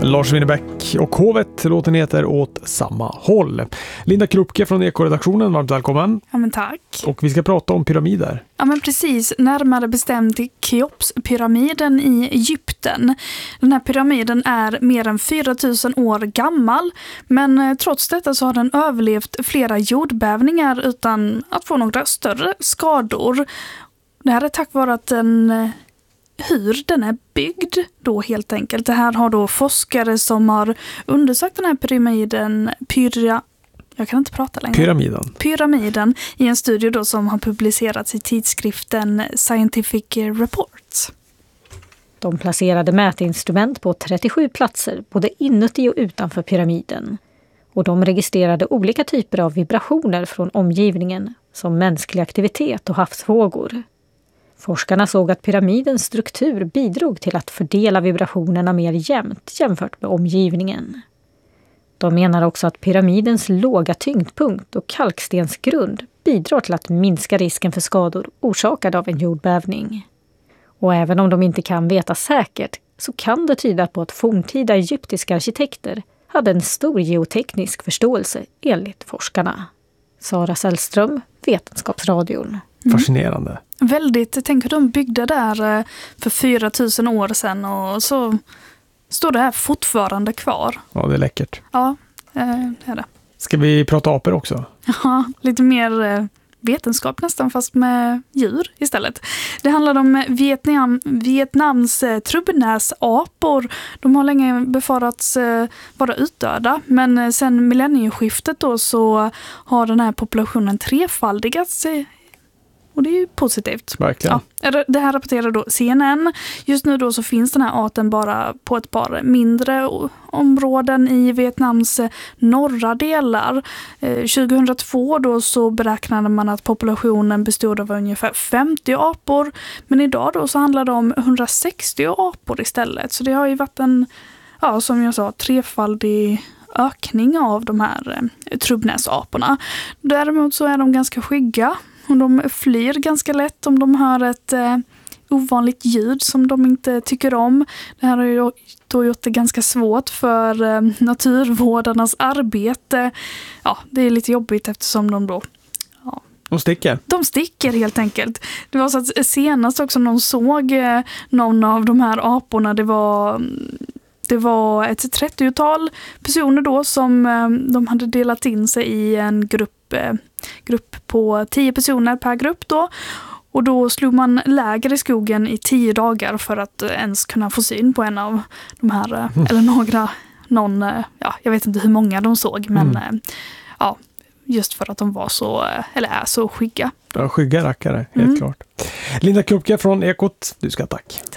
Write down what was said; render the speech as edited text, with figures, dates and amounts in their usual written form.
Lars Winnerbäck och Hovet, låten heter Åt samma håll. Linda Krupke från Ekoredaktionen, varmt välkommen. Ja, men tack. Och vi ska prata om pyramider. Ja, men precis. Närmare bestämt Keopspyramiden i Egypten. Den här pyramiden är mer än 4000 år gammal, men trots detta så har den överlevt flera jordbävningar utan att få några större skador. Det här är tack vare att hur den är byggd då helt enkelt. Det här har då forskare som har undersökt den här pyramiden i en studie då som har publicerats i tidskriften Scientific Reports. De placerade mätinstrument på 37 platser både inuti och utanför pyramiden. Och de registrerade olika typer av vibrationer från omgivningen som mänsklig aktivitet och havsvågor. Forskarna såg att pyramidens struktur bidrog till att fördela vibrationerna mer jämnt jämfört med omgivningen. De menar också att pyramidens låga tyngdpunkt och kalkstensgrund bidrar till att minska risken för skador orsakade av en jordbävning. Och även om de inte kan veta säkert så kan det tyda på att forntida egyptiska arkitekter hade en stor geoteknisk förståelse enligt forskarna. Sara Sällström, Vetenskapsradion. Fascinerande. Väldigt, tänk hur de byggde där för 4000 år sedan och så står det här fortfarande kvar. Ja, det är läckert. Ja, det är det. Ska vi prata apor också? Ja, lite mer vetenskap nästan fast med djur istället. Det handlar om Vietnams trubbnäsapor. De har länge befarats vara utdöda, men sen millennieskiftet då så har den här populationen trefaldigats. Och det är ju positivt. Verkligen. Ja, det här rapporterar då CNN. Just nu då så finns den här arten bara på ett par mindre områden i Vietnams norra delar. 2002 då så beräknade man att populationen bestod av ungefär 50 apor. Men idag då så handlar det om 160 apor istället. Så det har ju varit en, ja, som jag sa, trefaldig ökning av de här trubbnäsaporna. Däremot så är de ganska skygga. Och de flyr ganska lätt om de hör ett ovanligt ljud som de inte tycker om. Det här har ju då gjort det ganska svårt för naturvårdarnas arbete. Ja, det är lite jobbigt eftersom de då... Ja, de sticker? De sticker helt enkelt. Det var så att senast också någon såg någon av de här aporna. Det var ett 30-tal personer då som de hade delat in sig i en grupp på 10 personer per grupp då. Och då slog man läger i skogen i 10 dagar för att ens kunna få syn på en av de här, eller jag vet inte hur många de såg, men ja, just för att de var så, eller är så skygga. Ja, skygga rackare, helt klart. Linda Krupke från Ekot, du ska tack.